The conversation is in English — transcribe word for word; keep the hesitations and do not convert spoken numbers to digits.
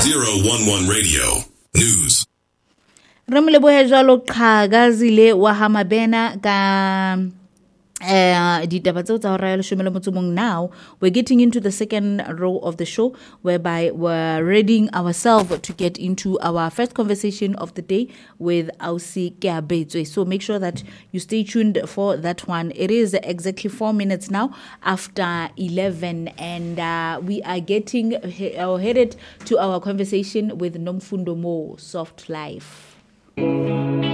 zero one one Radio News. Remlebohe jwalo qhagazile wa Hamabena ka Uh, now we're getting into the second row of the show, whereby we're readying ourselves to get into our first conversation of the day with Ausi Keabetswe. So make sure that you stay tuned for that one. It is exactly four minutes now after eleven, and uh, we are getting he- uh, headed to our conversation with Nomfundo Mo, Soft Life.